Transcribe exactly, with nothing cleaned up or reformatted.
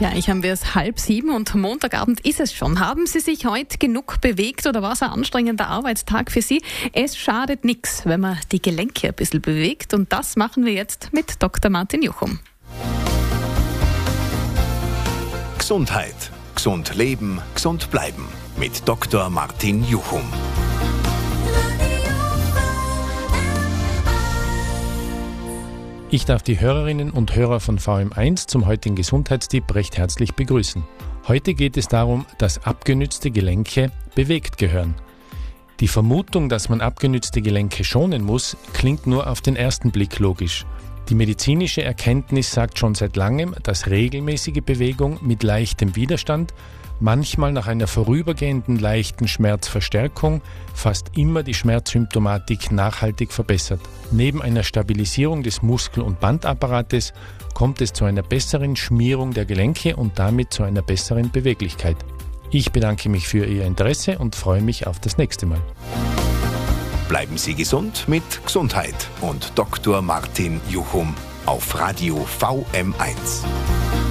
Gleich haben wir es halb sieben und Montagabend ist es schon. Haben Sie sich heute genug bewegt oder war es ein anstrengender Arbeitstag für Sie? Es schadet nichts, wenn man die Gelenke ein bisschen bewegt, und das machen wir jetzt mit Doktor Martin Juchum. Gesundheit. Gesund leben, gesund bleiben. Mit Doktor Martin Juchum. Ich darf die Hörerinnen und Hörer von V M eins zum heutigen Gesundheitstipp recht herzlich begrüßen. Heute geht es darum, dass abgenützte Gelenke bewegt gehören. Die Vermutung, dass man abgenützte Gelenke schonen muss, klingt nur auf den ersten Blick logisch. Die medizinische Erkenntnis sagt schon seit langem, dass regelmäßige Bewegung mit leichtem Widerstand, manchmal nach einer vorübergehenden leichten Schmerzverstärkung, fast immer die Schmerzsymptomatik nachhaltig verbessert. Neben einer Stabilisierung des Muskel- und Bandapparates kommt es zu einer besseren Schmierung der Gelenke und damit zu einer besseren Beweglichkeit. Ich bedanke mich für Ihr Interesse und freue mich auf das nächste Mal. Bleiben Sie gesund mit Gesundheit und Doktor Martin Juchum auf Radio V M eins.